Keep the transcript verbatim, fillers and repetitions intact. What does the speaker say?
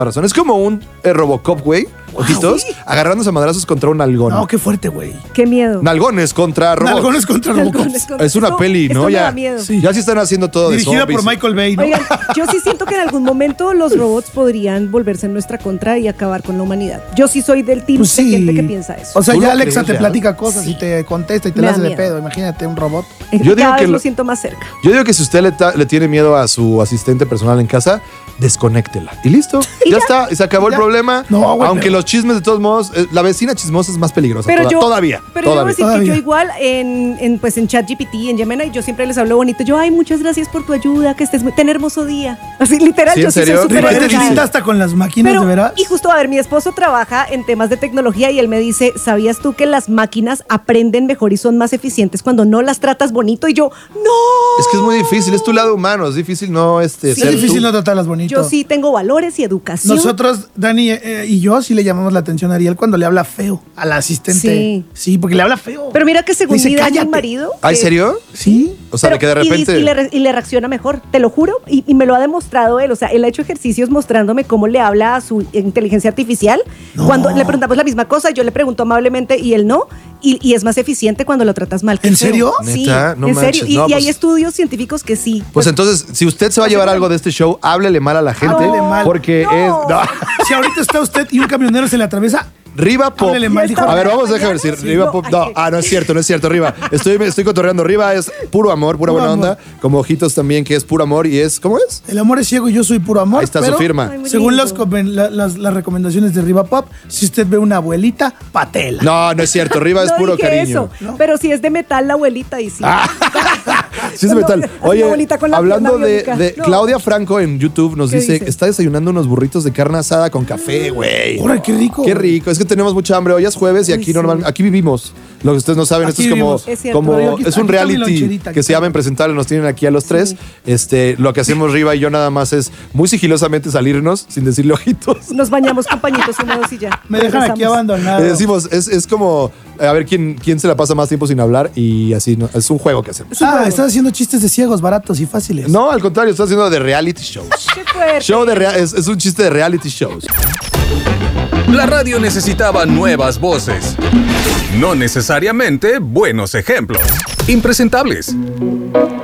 razón. Es como un eh, Robocop, güey. Ojitos, sí. agarrándose a madrazos contra un nalgón. No, qué fuerte, güey. Qué miedo. Nalgones contra robots. Nalgones contra Robocop. Nalgones contra- Es una Esto- peli, esto ¿no? me Ya, da miedo. Sí. ya sí están haciendo todo Dirigida de por zombies. Michael Bay, ¿no? Oigan, yo sí siento que en algún momento los robots podrían volverse en nuestra contra y acabar con la humanidad. Yo sí soy del team Pues de sí. gente que piensa eso. O sea, ¿Tú ya lo Alexa crees te real? platica cosas y te contesta y te Me la da hace de miedo. pedo. Imagínate un robot. Eh, Yo digo Cada que vez lo- lo siento más cerca. Yo digo que si usted le, ta- le tiene miedo a su asistente personal en casa, desconéctela. Y listo. ¿Y ya, ya? está. Y se acabó Ya. el problema. No, güey, Aunque pero- los chismes, de todos modos, eh, la vecina chismosa es más peligrosa. Pero toda- yo, todavía. Pero yo debo todavía. decir que Todavía. yo igual en, en, pues en ChatGPT, en Gemini, yo siempre les hablo bonito. Yo, ay, muchas gracias por tu ayuda, que estés muy, ten hermoso día. Así, literal, ¿Sí, yo en sí soy serio? súper ¿Qué te ¿Eres dice? linda hasta con las máquinas, Pero, de veras? y justo, a ver, mi esposo trabaja en temas de tecnología y él me dice, ¿sabías tú que las máquinas aprenden mejor y son más eficientes cuando no las tratas bonito? Y yo, ¡no! Es que es muy difícil. Es tu lado humano. Es difícil no este, Es ser difícil tú. no tratarlas bonito. Yo sí tengo valores y educación. Nosotros, Dani eh, y yo, sí le llamamos la atención a Ariel cuando le habla feo a la asistente. Sí. Sí, porque le habla feo. Pero mira que según Dice, mi Dani, "Cállate". mi marido... ¿Ah, en que- serio? Sí. O sea, de que de Pero- y repente. dice- Y, le, re- y le reacciona mejor, te lo juro, y, y me lo ha demostrado él. O sea, él ha hecho ejercicios mostrándome cómo le habla a su inteligencia artificial. No. Cuando le preguntamos la misma cosa, yo le pregunto amablemente y él no. Y, y es más eficiente cuando lo tratas mal. Qué ¿En feo. serio? Sí, ¿Neta? No en manches, serio. Y, no, y hay pues- estudios científicos que sí. Pues entonces, si usted se va a llevar algo de este show, háblele mal a la gente. Háblele mal. Porque No. es. No. Si ahorita está usted y un camionero se le atraviesa, Riva Pop. Háblele mal, dijo. A ver, vamos a dejar Mañana, decir. sí, Riva no, Pop. ay, No, qué- ah, no es cierto, no es cierto, Riva. Estoy, me estoy cotorreando. Riva es puro amor, pura Puro buena amor. onda. Como Ojitos también, que es puro amor y es. ¿Cómo es? el amor es ciego y yo soy puro amor. Ahí está pero su firma. Ay, muy Según lindo. las, comen- la- las, las recomendaciones de Riva Pop, si usted ve una abuelita, patela. No, no es cierto. Riva es No puro dije cariño. eso, pero si es de metal la abuelita y sí. Sí, es No, metal. así Oye, la abuelita con la hablando pierna de, biónica. de No. Claudia Franco en YouTube, nos ¿Qué dice, dice? está desayunando unos burritos de carne asada con café, güey. Órale, qué rico. Qué rico. Es que tenemos mucha hambre. Hoy es jueves y Ay, aquí sí. normalmente, aquí vivimos. Lo que ustedes no saben, Aquí esto es como, vivimos. Es cierto. como Pero yo aquí- es un aquí está mi reality loncherita, que aquí se llama está. Impresentable. Nos tienen aquí a los tres. Este, lo que hacemos Riva y yo nada más es muy sigilosamente salirnos sin decirle ojitos. Nos bañamos con pañitos húmedos y ya. Me dejan aquí Regresamos. abandonado. Le decimos, es, es como eh, a ver quién, quién se la pasa más tiempo sin hablar y así, ¿no? Es un juego que hacemos. Es un Ah, juego. estás haciendo chistes de ciegos, baratos y fáciles. No, al contrario, está haciendo de reality shows. Qué fuerte. Show de rea- es, es un chiste de reality shows. La radio necesitaba nuevas voces, no necesariamente buenos ejemplos. Impresentables.